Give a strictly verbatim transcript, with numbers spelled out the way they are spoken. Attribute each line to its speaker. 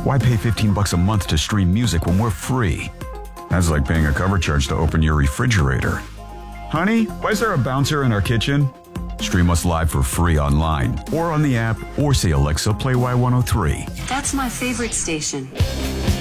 Speaker 1: Why pay fifteen bucks a month to stream music when we're free? That's like paying a cover charge to open your refrigerator. Honey, why is there a bouncer in our kitchen? Stream us live for free online or on the app, or say, Alexa, play Y one oh three.
Speaker 2: That's my favorite station.